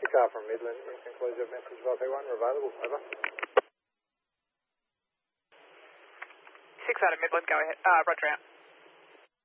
car from Midland, in conclusive message by P1, we're available, over. 6 out of Midland, go ahead, roger out.